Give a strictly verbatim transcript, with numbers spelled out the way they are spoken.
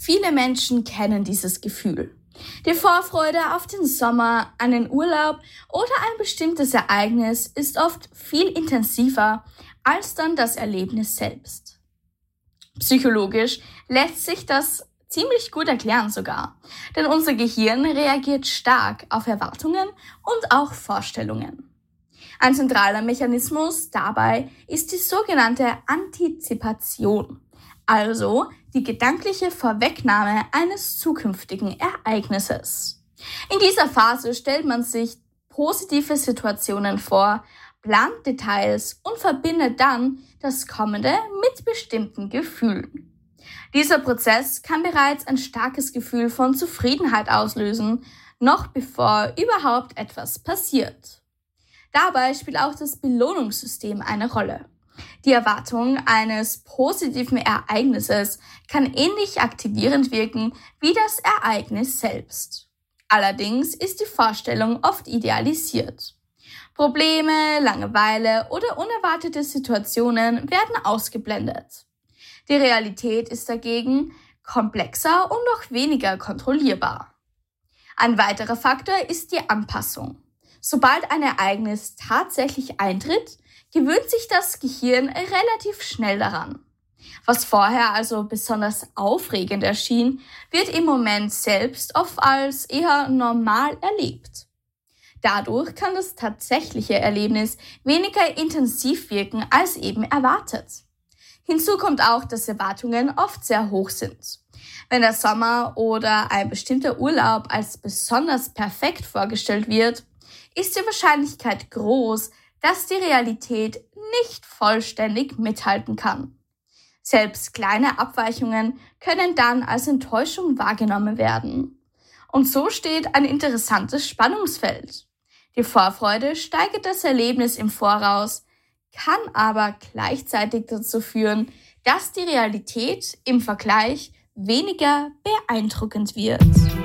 Viele Menschen kennen dieses Gefühl. Die Vorfreude auf den Sommer, einen Urlaub oder ein bestimmtes Ereignis ist oft viel intensiver als dann das Erlebnis selbst. Psychologisch lässt sich das ziemlich gut erklären sogar, denn unser Gehirn reagiert stark auf Erwartungen und auch Vorstellungen. Ein zentraler Mechanismus dabei ist die sogenannte Antizipation, also die gedankliche Vorwegnahme eines zukünftigen Ereignisses. In dieser Phase stellt man sich positive Situationen vor, plant Details und verbindet dann das Kommende mit bestimmten Gefühlen. Dieser Prozess kann bereits ein starkes Gefühl von Zufriedenheit auslösen, noch bevor überhaupt etwas passiert. Dabei spielt auch das Belohnungssystem eine Rolle. Die Erwartung eines positiven Ereignisses kann ähnlich aktivierend wirken wie das Ereignis selbst. Allerdings ist die Vorstellung oft idealisiert. Probleme, Langeweile oder unerwartete Situationen werden ausgeblendet. Die Realität ist dagegen komplexer und noch weniger kontrollierbar. Ein weiterer Faktor ist die Anpassung. Sobald ein Ereignis tatsächlich eintritt, gewöhnt sich das Gehirn relativ schnell daran. Was vorher also besonders aufregend erschien, wird im Moment selbst oft als eher normal erlebt. Dadurch kann das tatsächliche Erlebnis weniger intensiv wirken als eben erwartet. Hinzu kommt auch, dass Erwartungen oft sehr hoch sind. Wenn der Sommer oder ein bestimmter Urlaub als besonders perfekt vorgestellt wird, ist die Wahrscheinlichkeit groß, dass die Realität nicht vollständig mithalten kann. Selbst kleine Abweichungen können dann als Enttäuschung wahrgenommen werden. Und so steht ein interessantes Spannungsfeld. Die Vorfreude steigert das Erlebnis im Voraus, kann aber gleichzeitig dazu führen, dass die Realität im Vergleich weniger beeindruckend wird.